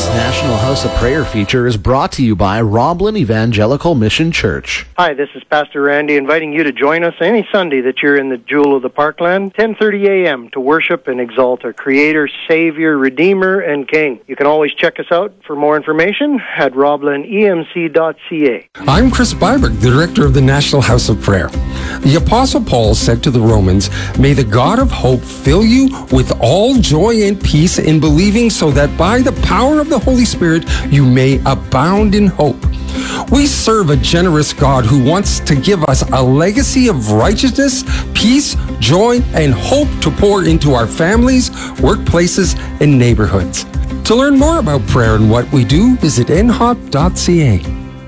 National House of Prayer feature is brought to you by Roblin Evangelical Mission Church. Hi, this is Pastor Randy inviting you to join us any Sunday that you're in the Jewel of the Parkland, 10:30 a.m. to worship and exalt our Creator, Savior, Redeemer, and King. You can always check us out for more information at roblinemc.ca. I'm Chris Byberg, the director of the National House of Prayer. The Apostle Paul said to the Romans, "May the God of hope fill you with all joy and peace in believing, so that by the power of the Holy Spirit you may abound in hope." We serve a generous God who wants to give us a legacy of righteousness, peace, joy, and hope to pour into our families, workplaces, and neighborhoods. To learn more about prayer and what we do, visit nhop.ca.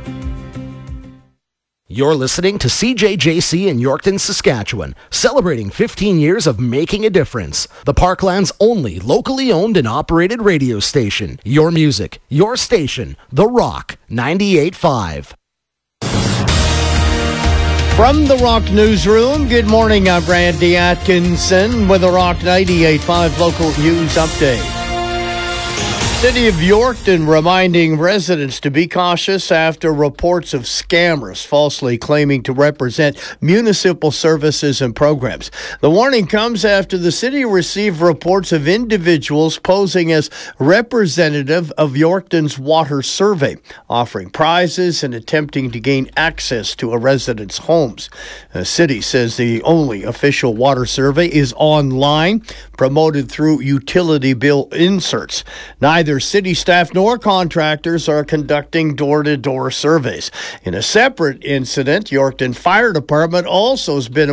You're listening to CJJC in Yorkton, Saskatchewan, celebrating 15 years of making a difference. The Parkland's only locally owned and operated radio station. Your music, your station, The Rock 98.5. From the Rock Newsroom, good morning. I'm Randy Atkinson with the Rock 98.5 local news update. City of Yorkton reminding residents to be cautious after reports of scammers falsely claiming to represent municipal services and programs. The warning comes after the city received reports of individuals posing as representative of Yorkton's water survey, offering prizes and attempting to gain access to a resident's homes. The city says the only official water survey is online, promoted through utility bill inserts. Neither city staff nor contractors are conducting door-to-door surveys. In a separate incident, Yorkton Fire Department also has been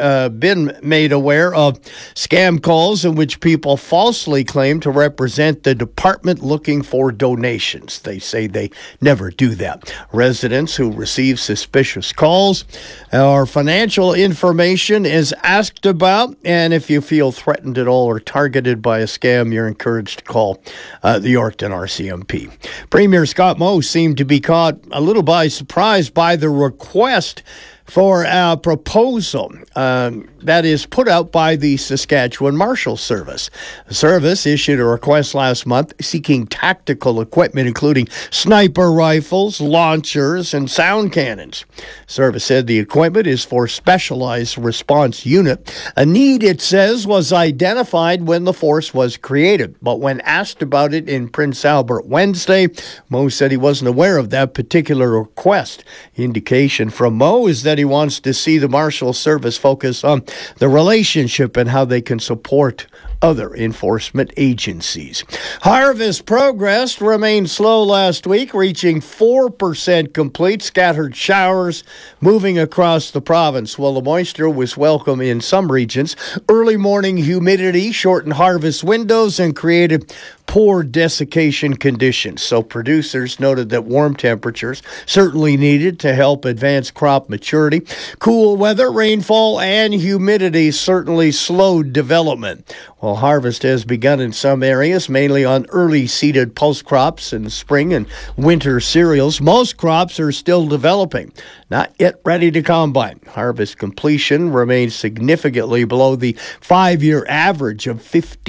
made aware of scam calls in which people falsely claim to represent the department looking for donations. They say they never do that. Residents who receive suspicious calls or financial information is asked about, and if you feel threatened at all or targeted by a scam, you're encouraged to call the Yorkton RCMP. Premier Scott Moe seemed to be caught a little by surprise by the request for a proposal that is put out by the Saskatchewan Marshal Service. The service issued a request last month seeking tactical equipment, including sniper rifles, launchers, and sound cannons. Service said the equipment is for specialized response unit. A need, it says, was identified when the force was created, but when asked about it in Prince Albert Wednesday, Moe said he wasn't aware of that particular request. Indication from Moe is that he wants to see the Marshal Service focus on the relationship and how they can support other enforcement agencies. Harvest progress remained slow last week, reaching 4% complete. Scattered showers moving across the province. While the moisture was welcome in some regions, early morning humidity shortened harvest windows and created poor desiccation conditions. So producers noted that warm temperatures certainly needed to help advance crop maturity. Cool weather, rainfall, and humidity certainly slowed development. While harvest has begun in some areas, mainly on early seeded pulse crops and spring and winter cereals, most crops are still developing, not yet ready to combine. Harvest completion remains significantly below the 5-year average of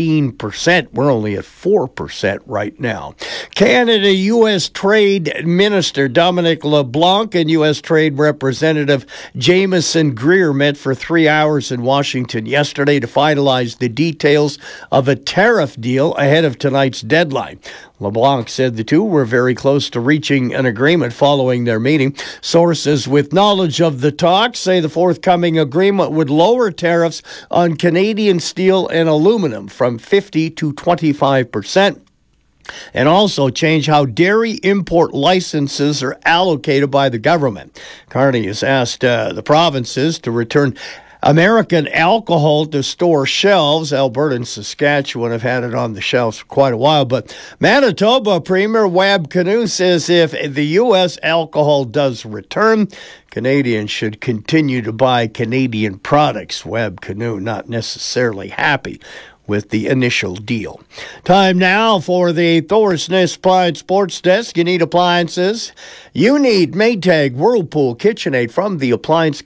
15%. We're only at 4% right now. Canada-U.S. Trade Minister Dominic LeBlanc and U.S. Trade Representative Jameson Greer met for 3 hours in Washington yesterday to finalize the details of a tariff deal ahead of tonight's deadline. LeBlanc said the two were very close to reaching an agreement following their meeting. Sources with knowledge of the talks say the forthcoming agreement would lower tariffs on Canadian steel and aluminum from 50 to 25%. And also change how dairy import licenses are allocated by the government. Carney has asked the provinces to return American alcohol to store shelves. Alberta and Saskatchewan have had it on the shelves for quite a while, but Manitoba Premier Webb Canoe says if the U.S. alcohol does return, Canadians should continue to buy Canadian products. Webb Canoe not necessarily happy with the initial deal. Time now for the Thorsness Appliance Sports Desk. You need appliances? You need Maytag Whirlpool KitchenAid from the Appliance